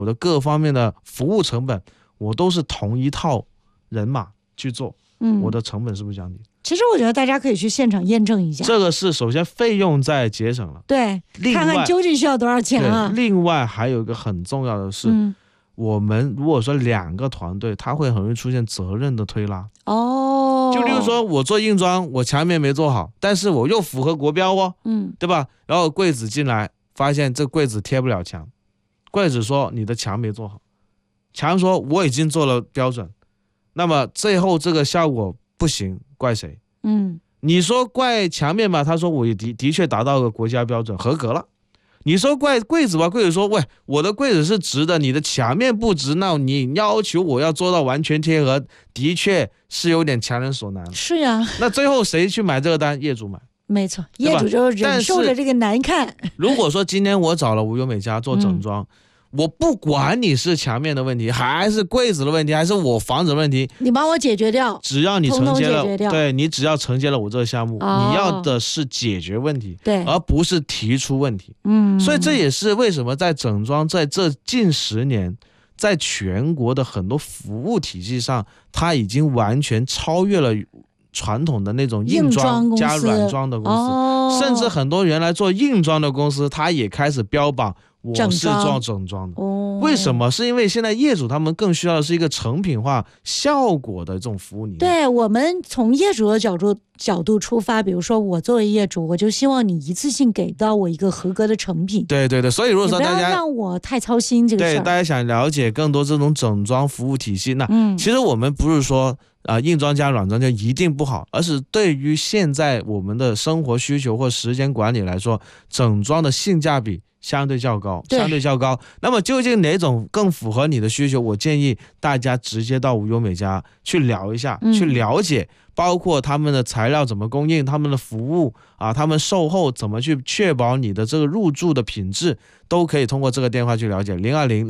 我的各方面的服务成本，我都是同一套人马去做，我的成本是不是降低？ 其实我觉得大家可以去现场验证一下， 这个是首先费用在节省了， 对，看看究竟需要多少钱啊。 另外还有一个很重要的是，我们如果说2个团队，它会很容易出现责任的推拉。就例如说我做硬装，我墙面没做好，但是我又符合国标哦，对吧？然后柜子进来，发现这柜子贴不了墙，柜子说你的墙没做好，墙说我已经做了标准，那么最后这个效果不行，怪谁？你说怪墙面吧，他说我的确达到个国家标准，合格了。你说怪柜子吧，柜子说喂，我的柜子是直的，你的墙面不直，那你要求我要做到完全贴合，的确是有点强人所难。 是呀， 那最后谁去买这个单？业主买。 没错，业主就忍受着这个难看。 如果说今天我找了无忧美家做整装，我不管你是墙面的问题，还是柜子的问题，还是我房子的问题， 你帮我解决掉， 只要你承接了，对，你只要承接了我这个项目，你要的是解决问题， 对， 而不是提出问题。所以这也是为什么在整装在这近10年，在全国的很多服务体系上，它已经完全超越了传统的那种硬装加软装的公司，甚至很多原来做硬装的公司，它也开始标榜我是做整装的。为什么？是因为现在业主他们更需要的是一个成品化效果的这种服务理念。 对，我们从业主的角度出发，比如说我作为业主，我就希望你一次性给到我一个合格的成品。 对对对，所以如果说大家不要让我太操心这个事儿。 对，大家想了解更多这种整装服务体系，那其实我们不是说硬装加软装就一定不好，而是对于现在我们的生活需求或时间管理来说，整装的性价比相对较高。那么究竟哪种更符合你的需求？我建议大家直接到无忧美家去聊一下，去了解，包括他们的材料怎么供应，他们的服务他们售后怎么去确保你的这个入住的品质，都可以通过这个电话去了解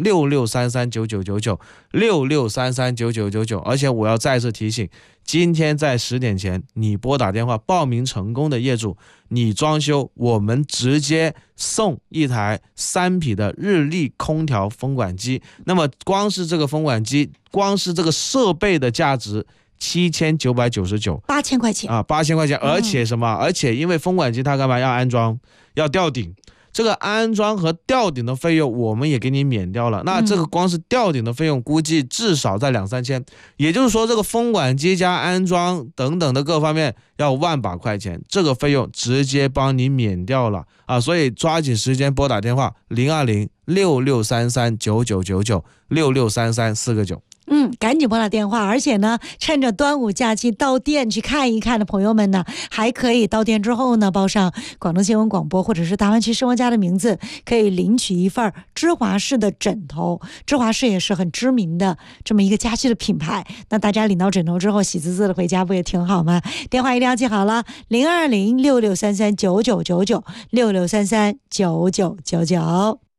，020-6633-9999，6633-9999。而且我要再次提醒，今天在10点前你拨打电话报名成功的业主，你装修我们直接送一台3匹的日立空调风管机。那么光是这个风管机，光是这个设备的价值7999，8000块钱，8000块钱。而且什么？而且因为风管机它干嘛要安装，要吊顶，这个安装和吊顶的费用我们也给你免掉了。那这个光是吊顶的费用估计至少在2-3千，也就是说这个风管机加安装等等的各方面要1万把块钱，这个费用直接帮你免掉了所以抓紧时间拨打电话020-6633-9999，6633-4个9。 赶紧拨打电话，而且呢，趁着端午假期到店去看一看的朋友们呢，还可以到店之后呢，报上广东新闻广播或者是大湾区生活家的名字，可以领取一份芝华士的枕头。芝华士也是很知名的这么一个家居的品牌，那大家领到枕头之后，喜滋滋的回家不也挺好吗？电话一定要记好了，020-6633-9999，6633-9999。